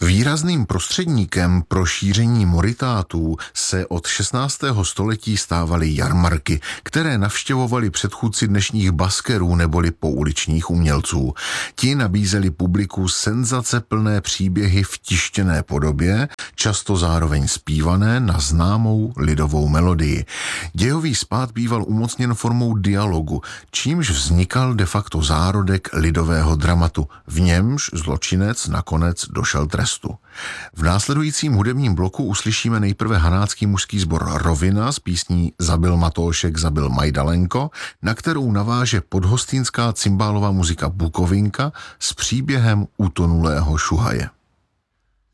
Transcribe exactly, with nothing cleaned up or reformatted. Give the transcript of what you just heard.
Výrazným prostředníkem pro šíření moritátů se od šestnáctého století stávaly jarmarky, které navštěvovali předchůdci dnešních baskerů neboli pouličních umělců. Ti nabízeli publiku senzaceplné příběhy v tištěné podobě, často zároveň zpívané na známou lidovou melodii. Dějový spád býval umocněn formou dialogu, čímž vznikal de facto zárodek lidového dramatu, v němž zločinec nakonec došel trestu. V následujícím hudebním bloku uslyšíme nejprve hanácký mužský sbor Rovina s písní Zabil Matóšek, zabil Majdalenko, na kterou naváže podhostýnská cymbálová muzika Bukovinka s příběhem utonulého šuhaje.